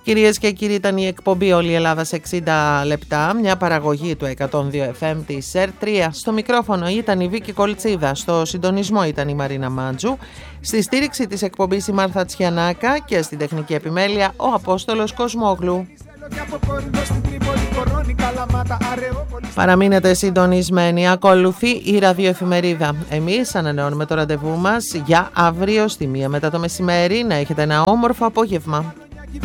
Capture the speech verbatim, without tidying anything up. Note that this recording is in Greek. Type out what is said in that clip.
Κυρίες και κύριοι, ήταν η εκπομπή Όλη η Ελλάδα σε εξήντα λεπτά, μια παραγωγή του εκατόν δύο εφ εμ της ΕΡ τρία. Στο μικρόφωνο ήταν η Βίκη Κολτσίδα, στο συντονισμό ήταν η Μαρίνα Μάντζου, στη στήριξη της εκπομπής η Μάρθα Τσιανάκα και στην τεχνική επιμέλεια ο Απόστολος Κοσμόγλου. Παραμείνετε συντονισμένοι, ακολουθεί η ραδιοεφημερίδα. Εμείς ανανεώνουμε το ραντεβού μας για αύριο στη μία μετά το μεσημέρι. Να έχετε ένα όμορφο απόγευμα.